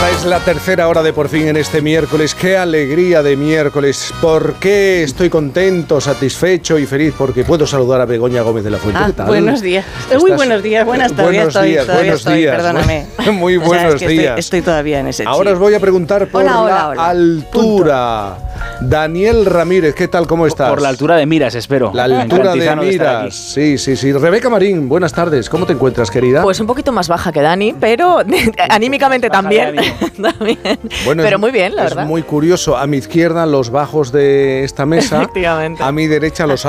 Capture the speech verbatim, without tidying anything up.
Esta es la tercera hora de Por Fin en este miércoles. ¡Qué alegría de miércoles! ¿Por qué estoy contento, satisfecho y feliz? Porque puedo saludar a Begoña Gómez de la Fuente. Ah, ¿Qué tal? buenos días. ¿Estás? Uy, buenos días, buenas tardes. Buenos estoy, días, todavía buenos estoy, días. Perdóname. Muy O sea, buenos es que días. Estoy, estoy todavía en ese Ahora chip. os voy a preguntar por Hola, la hola, hola. altura. Daniel Ramírez, ¿qué tal? ¿Cómo estás? Por la altura de miras, espero. La Me altura de encantizano estar aquí. miras. Sí, sí, sí. Rebeca Marín, buenas tardes. ¿Cómo te encuentras, querida? Pues un poquito más baja que Dani, pero anímicamente Baja de también. ánimo. también. Bueno, pero es, muy bien, la es verdad. muy curioso. A mi izquierda, los bajos de esta mesa. Efectivamente. A mi derecha, los